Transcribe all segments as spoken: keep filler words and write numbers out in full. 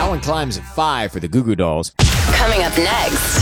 Colin climbs at five for the Goo Goo Dolls. Coming up next,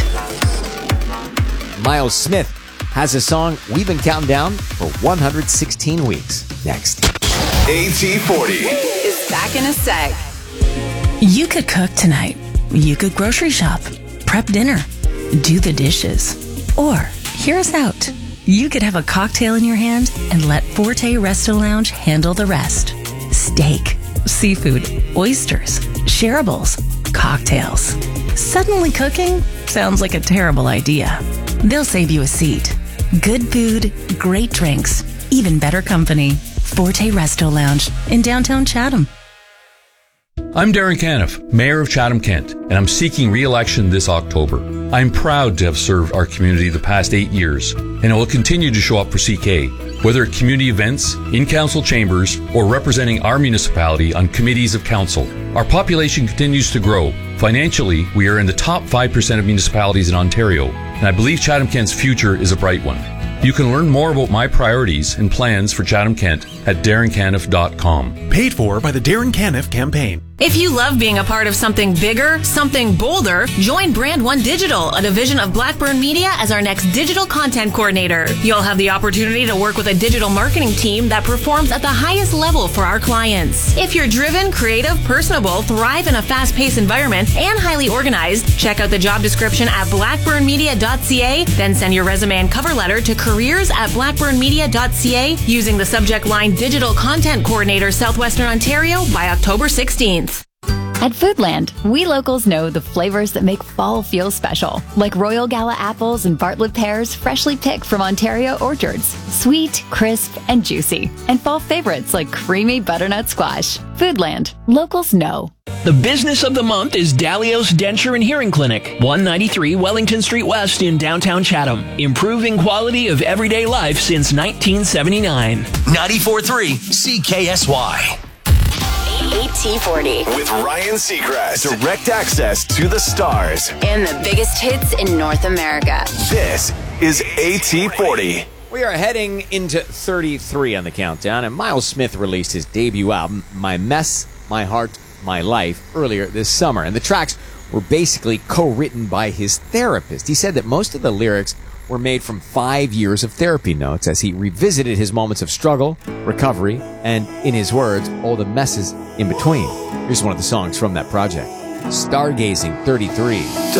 Miles Smith has a song we've been counting down for one hundred sixteen weeks. Next. A T forty is back in a sec. You could cook tonight. You could grocery shop, prep dinner, do the dishes. Or, hear us out. You could have a cocktail in your hand and let Forte Resto Lounge handle the rest. Steak, seafood, oysters, shareables, cocktails. Suddenly cooking sounds like a terrible idea. They'll save you a seat. Good food, great drinks, even better company. Forte Resto Lounge in downtown Chatham. I'm Darren Caniff, Mayor of Chatham-Kent, and I'm seeking re-election this October. I'm proud to have served our community the past eight years, and I will continue to show up for C K, whether at community events, in council chambers, or representing our municipality on committees of council. Our population continues to grow. Financially, we are in the top five percent of municipalities in Ontario, and I believe Chatham-Kent's future is a bright one. You can learn more about my priorities and plans for Chatham-Kent at darren caniff dot com. Paid for by the Darren Caniff campaign. If you love being a part of something bigger, something bolder, join Brand One Digital, a division of Blackburn Media, as our next digital content coordinator. You'll have the opportunity to work with a digital marketing team that performs at the highest level for our clients. If you're driven, creative, personable, thrive in a fast-paced environment, and highly organized, check out the job description at blackburn media dot c a, then send your resume and cover letter to careers at blackburn media dot c a using the subject line Digital Content Coordinator Southwestern Ontario by October sixteenth. At Foodland, we locals know the flavors that make fall feel special, like Royal Gala apples and Bartlett pears freshly picked from Ontario orchards, sweet, crisp, and juicy, and fall favorites like creamy butternut squash. Foodland, locals know. The business of the month is Dalios Denture and Hearing Clinic, one ninety-three Wellington Street West in downtown Chatham, improving quality of everyday life since nineteen seventy-nine. ninety-four point three C K S Y. A T forty. With Ryan Seacrest. Direct access to the stars. And the biggest hits in North America. This is A T forty. We are heading into thirty-three on the countdown, and Miles Smith released his debut album, My Mess, My Heart, My Life, earlier this summer. And the tracks were basically co-written by his therapist. He said that most of the lyrics were made from five years of therapy notes as he revisited his moments of struggle, recovery, and, in his words, all the messes in between. Here's one of the songs from that project, Stargazing thirty-three.